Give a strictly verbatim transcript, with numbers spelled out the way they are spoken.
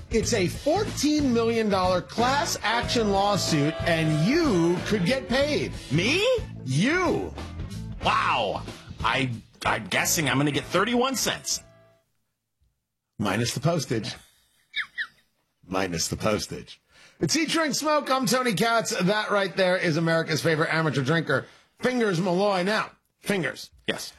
It's a fourteen million dollars class action lawsuit, and you could get paid. Me? You. Wow. I, I'm guessing I'm going to get thirty-one cents. Minus the postage. Minus the postage. It's Eat, Drink, Smoke. I'm Tony Katz. That right there is America's favorite amateur drinker, Fingers Malloy. Now, Fingers. Yes.